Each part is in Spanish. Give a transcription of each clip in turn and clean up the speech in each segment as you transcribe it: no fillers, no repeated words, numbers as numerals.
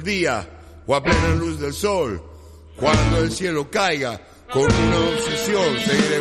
el día o a plena luz del sol. Cuando el cielo caiga, con una obsesión seguiré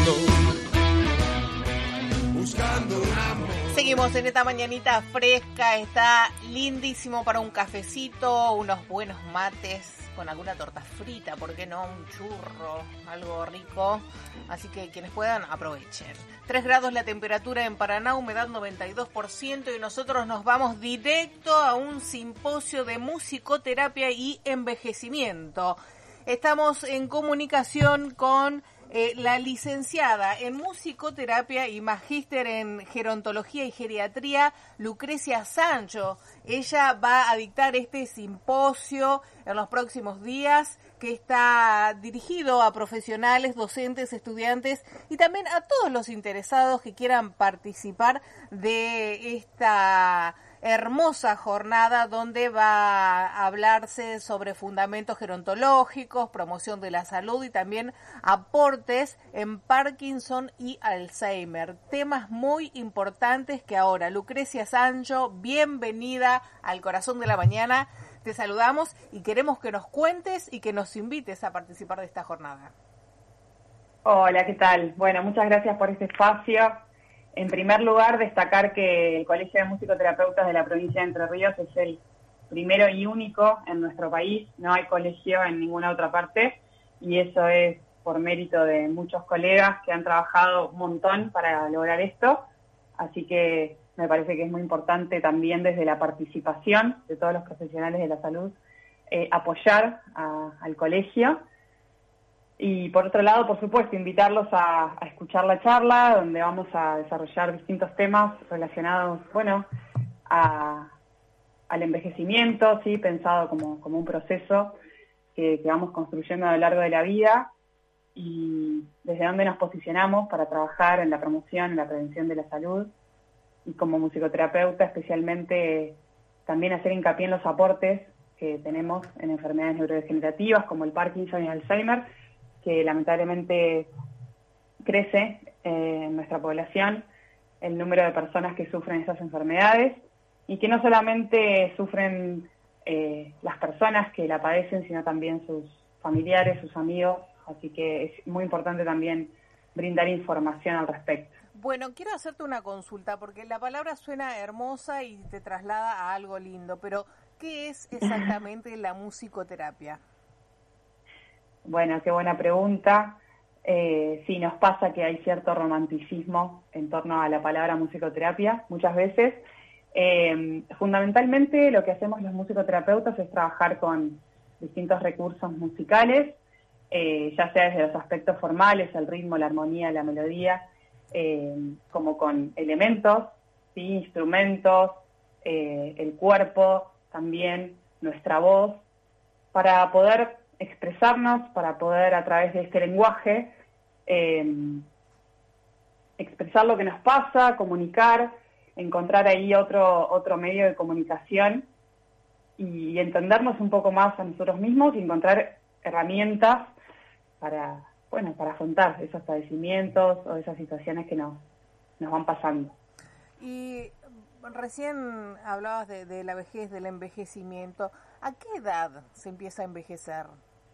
buscando un amor. Seguimos en esta mañanita fresca, está lindísimo para un cafecito, unos buenos mates con alguna torta frita, ¿por qué no? Un churro, algo rico. Así que quienes puedan, aprovechen. 3 grados la temperatura en Paraná, humedad 92%, y nosotros nos vamos directo a un simposio de musicoterapia y envejecimiento. Estamos en comunicación con la licenciada en musicoterapia y magíster en gerontología y geriatría, Lucrecia Sancho. Ella va a dictar este simposio en los próximos días, que está dirigido a profesionales, docentes, estudiantes y también a todos los interesados que quieran participar de esta hermosa jornada, donde va a hablarse sobre fundamentos gerontológicos, promoción de la salud y también aportes en Parkinson y Alzheimer. Temas muy importantes que ahora, Lucrecia Sancho, bienvenida al Corazón de la Mañana. Te saludamos y queremos que nos cuentes y que nos invites a participar de esta jornada. Hola, ¿qué tal? Bueno, muchas gracias por este espacio. En primer lugar, destacar que el Colegio de Musicoterapeutas de la provincia de Entre Ríos es el primero y único en nuestro país. No hay colegio en ninguna otra parte, y eso es por mérito de muchos colegas que han trabajado un montón para lograr esto. Así que me parece que es muy importante también desde la participación de todos los profesionales de la salud apoyar al colegio. Y por otro lado, por supuesto, invitarlos a escuchar la charla, donde vamos a desarrollar distintos temas relacionados, bueno, al envejecimiento, sí, pensado como un proceso que vamos construyendo a lo largo de la vida, y desde dónde nos posicionamos para trabajar en la promoción, en la prevención de la salud, y como musicoterapeuta especialmente también hacer hincapié en los aportes que tenemos en enfermedades neurodegenerativas como el Parkinson y el Alzheimer, que lamentablemente crece en nuestra población el número de personas que sufren estas enfermedades, y que no solamente sufren las personas que la padecen, sino también sus familiares, sus amigos. Así que es muy importante también brindar información al respecto. Bueno, quiero hacerte una consulta, porque la palabra suena hermosa y te traslada a algo lindo, pero ¿qué es exactamente la musicoterapia? Bueno, qué buena pregunta. Sí, nos pasa que hay cierto romanticismo en torno a la palabra musicoterapia muchas veces. Fundamentalmente lo que hacemos los musicoterapeutas es trabajar con distintos recursos musicales, ya sea desde los aspectos formales, el ritmo, la armonía, la melodía, como con elementos, ¿sí? Instrumentos, el cuerpo, también nuestra voz, para poder expresarnos, para poder a través de este lenguaje expresar lo que nos pasa, comunicar, encontrar ahí otro medio de comunicación y entendernos un poco más a nosotros mismos y encontrar herramientas para afrontar esos padecimientos o esas situaciones que nos van pasando. Y recién hablabas de la vejez, del envejecimiento. ¿A qué edad se empieza a envejecer?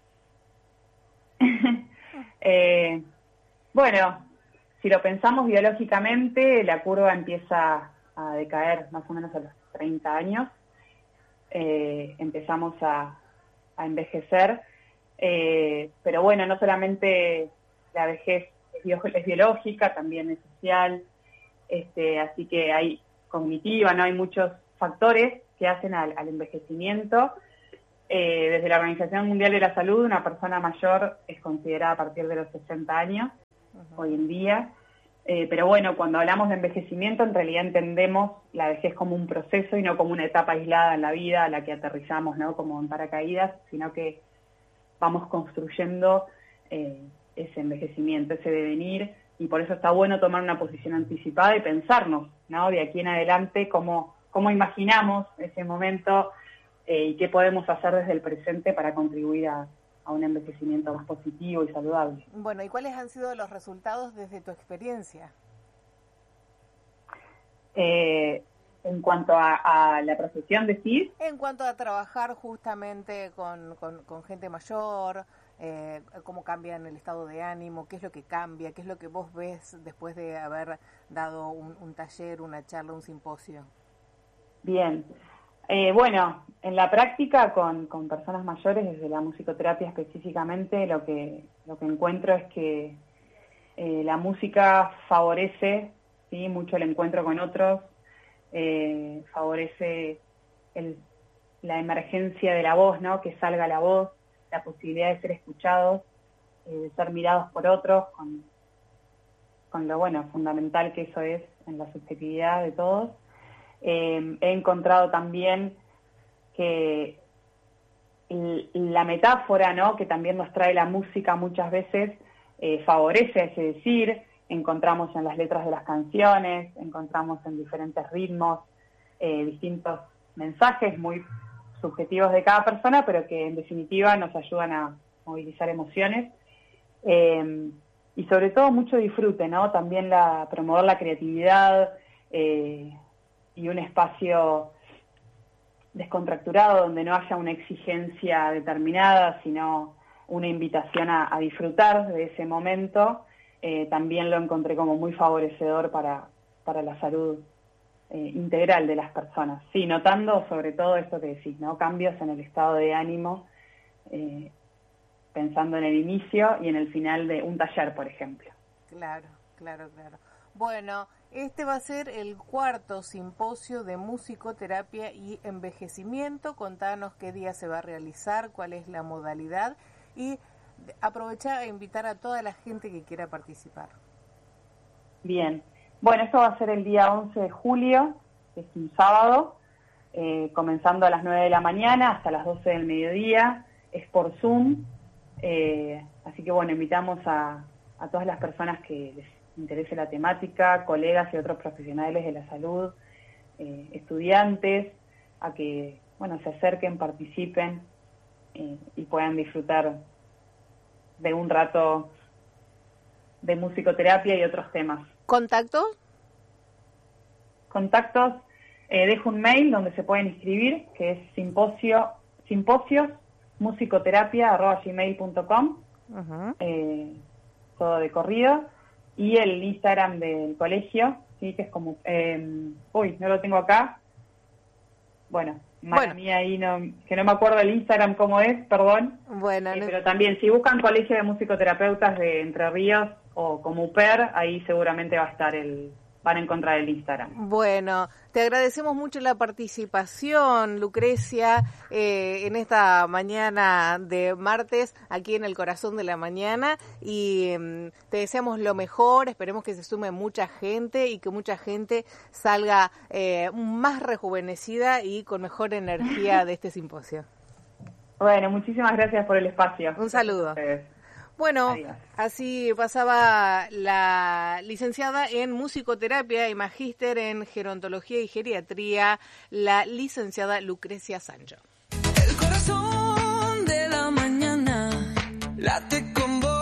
Bueno, si lo pensamos biológicamente, la curva empieza a decaer más o menos a los 30 años. Empezamos a envejecer, pero bueno, no solamente la vejez es biológica, también es social, así que hay cognitiva, ¿no? Hay muchos factores que hacen al envejecimiento. Desde la Organización Mundial de la Salud, una persona mayor es considerada a partir de los 60 años, hoy en día. Pero bueno, cuando hablamos de envejecimiento, en realidad entendemos la vejez como un proceso y no como una etapa aislada en la vida a la que aterrizamos, ¿no? Como en paracaídas, sino que vamos construyendo ese envejecimiento, ese devenir, y por eso está bueno tomar una posición anticipada y pensarnos, ¿no? De aquí en adelante, cómo imaginamos ese momento y qué podemos hacer desde el presente para contribuir a un envejecimiento más positivo y saludable. Bueno, ¿y cuáles han sido los resultados desde tu experiencia? En cuanto a la profesión, ¿decís? En cuanto a trabajar justamente con gente mayor, cómo cambian el estado de ánimo, qué es lo que cambia, qué es lo que vos ves después de haber dado un taller, una charla, un simposio. Bien. Bueno, en la práctica con personas mayores, desde la musicoterapia específicamente, lo que encuentro es que la música favorece, ¿sí?, mucho el encuentro con otros, favorece la emergencia de la voz, ¿no?, que salga la voz, la posibilidad de ser escuchados, de ser mirados por otros, con lo fundamental que eso es en la subjetividad de todos. He encontrado también que la metáfora, ¿no?, que también nos trae la música muchas veces favorece ese decir. Encontramos en las letras de las canciones, encontramos en diferentes ritmos distintos mensajes muy subjetivos de cada persona, pero que en definitiva nos ayudan a movilizar emociones. Y sobre todo mucho disfrute, ¿no? También promover la creatividad y un espacio descontracturado donde no haya una exigencia determinada, sino una invitación a disfrutar de ese momento. También lo encontré como muy favorecedor para la salud integral de las personas. Sí, notando sobre todo esto que decís, ¿no? Cambios en el estado de ánimo, pensando en el inicio y en el final de un taller, por ejemplo. Claro. Bueno, este va a ser el 4º simposio de musicoterapia y envejecimiento. Contanos qué día se va a realizar, cuál es la modalidad y aprovechar a invitar a toda la gente que quiera participar. Bien. Bueno, esto va a ser el día 11 de julio, que es un sábado, comenzando a las 9 de la mañana hasta las 12 del mediodía. Es por Zoom. Así que bueno, invitamos a todas las personas que les interese la temática, colegas y otros profesionales de la salud, estudiantes, a que se acerquen, participen y puedan disfrutar de un rato de musicoterapia y otros temas. ¿Contactos? Dejo un mail donde se pueden inscribir, que es simposiosmusicoterapia@gmail.com, todo de corrido, y el Instagram del colegio, ¿sí?, que es como, no lo tengo acá, mía ahí que no me acuerdo el Instagram cómo es, perdón. Pero también si buscan Colegio de Musicoterapeutas de Entre Ríos o como UPER, ahí seguramente van a encontrar el Instagram. Bueno, te agradecemos mucho la participación, Lucrecia, en esta mañana de martes, aquí en el corazón de la mañana, y te deseamos lo mejor. Esperemos que se sume mucha gente y que mucha gente salga más rejuvenecida y con mejor energía de este simposio. Bueno, muchísimas gracias por el espacio. Un saludo. Bueno, adiós. Así pasaba la licenciada en musicoterapia y magíster en gerontología y geriatría, la licenciada Lucrecia Sancho. El corazón de la mañana late con vos.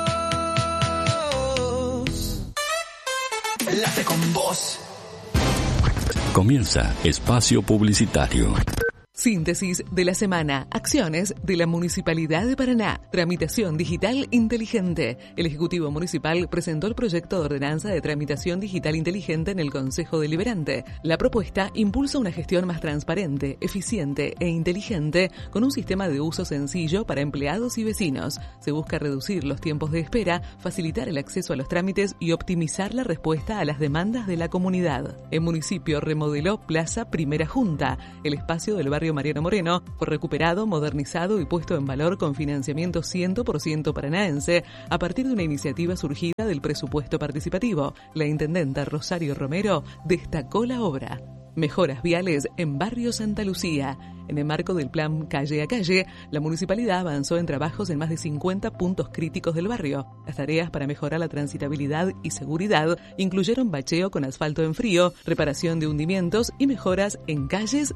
Late con vos. Comienza Espacio Publicitario. Síntesis de la semana. Acciones de la Municipalidad de Paraná. Tramitación digital inteligente. El Ejecutivo Municipal presentó el proyecto de ordenanza de tramitación digital inteligente en el Consejo Deliberante. La propuesta impulsa una gestión más transparente, eficiente e inteligente con un sistema de uso sencillo para empleados y vecinos. Se busca reducir los tiempos de espera, facilitar el acceso a los trámites y optimizar la respuesta a las demandas de la comunidad. El municipio remodeló Plaza Primera Junta. El espacio del barrio Mariano Moreno fue recuperado, modernizado y puesto en valor con financiamiento 100% paranaense a partir de una iniciativa surgida del presupuesto participativo. La intendenta Rosario Romero destacó la obra. Mejoras viales en Barrio Santa Lucía. En el marco del plan Calle a Calle, la municipalidad avanzó en trabajos en más de 50 puntos críticos del barrio. Las tareas para mejorar la transitabilidad y seguridad incluyeron bacheo con asfalto en frío, reparación de hundimientos y mejoras en calles